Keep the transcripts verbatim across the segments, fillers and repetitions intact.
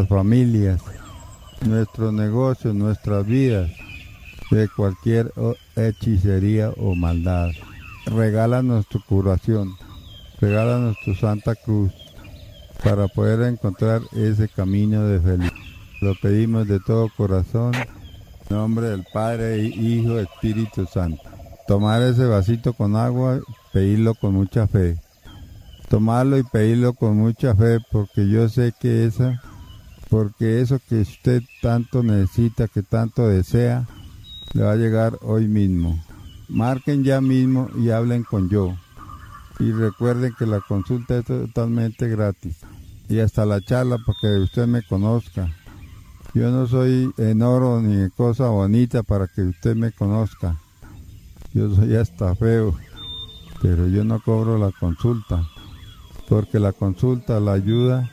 familias, nuestros negocios, nuestras vidas, de cualquier hechicería o maldad. Regálanos tu curación, regálanos tu Santa Cruz, para poder encontrar ese camino de felicidad. Lo pedimos de todo corazón, en nombre del Padre, Hijo, Espíritu Santo. Tomar ese vasito con agua, pedirlo con mucha fe. Tomarlo y pedirlo con mucha fe, porque yo sé que esa, porque eso que usted tanto necesita, que tanto desea, le va a llegar hoy mismo. Marquen ya mismo y hablen con yo. Y recuerden que la consulta es totalmente gratis. Y hasta la charla para que usted me conozca. Yo no soy en oro ni en cosa bonita para que usted me conozca. Yo soy hasta feo, pero yo no cobro la consulta. Porque la consulta, la ayuda,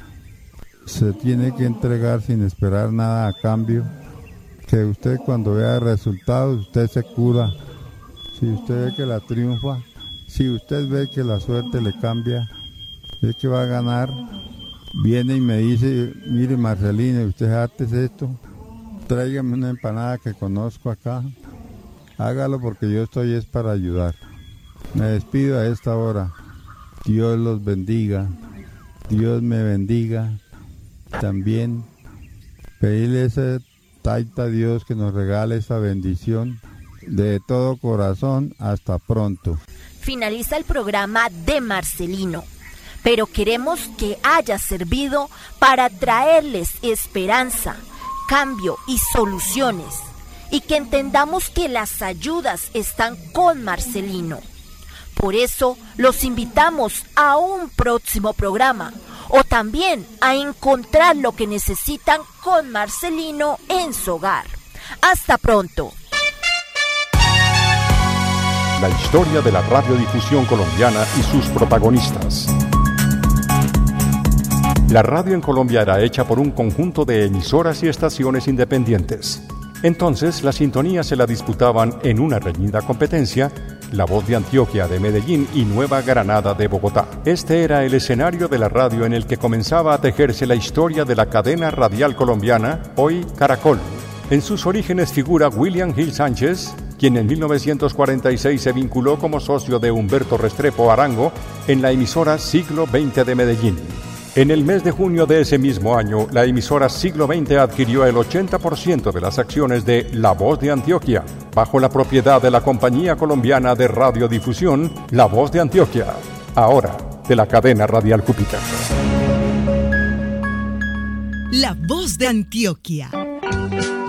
se tiene que entregar sin esperar nada a cambio. Que usted cuando vea resultados, usted se cura. Si usted ve que la triunfa, si usted ve que la suerte le cambia, es que va a ganar. Viene y me dice, mire Marcelino, usted hace esto, tráigame una empanada que conozco acá, hágalo porque yo estoy es para ayudar. Me despido a esta hora, Dios los bendiga, Dios me bendiga, también pedirle ese taita a Dios que nos regale esa bendición, de todo corazón, hasta pronto. Finaliza el programa de Marcelino, pero queremos que haya servido para traerles esperanza, cambio y soluciones, y que entendamos que las ayudas están con Marcelino. Por eso los invitamos a un próximo programa, o también a encontrar lo que necesitan con Marcelino en su hogar. Hasta pronto. La historia de la radiodifusión colombiana y sus protagonistas. La radio en Colombia era hecha por un conjunto de emisoras y estaciones independientes. Entonces, la sintonía se la disputaban en una reñida competencia La Voz de Antioquia de Medellín y Nueva Granada de Bogotá. Este era el escenario de la radio en el que comenzaba a tejerse la historia de la cadena radial colombiana, hoy Caracol. En sus orígenes figura William Gil Sánchez, quien en mil novecientos cuarenta y seis se vinculó como socio de Humberto Restrepo Arango en la emisora Siglo veinte de Medellín. En el mes de junio de ese mismo año, la emisora Siglo veinte adquirió el ochenta por ciento de las acciones de La Voz de Antioquia, bajo la propiedad de la compañía colombiana de radiodifusión La Voz de Antioquia, ahora de la cadena radial Júpiter. La Voz de Antioquia.